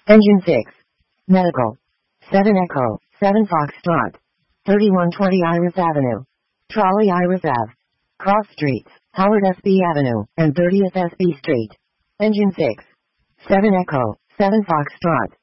Engine 6. Medical. 7 Echo, 7 Foxtrot. 3120 Iris Avenue. Trolley Iris Ave. Cross Streets, Howard SB Avenue, and 30th SB Street. Engine 6. 7 Echo, 7 Foxtrot.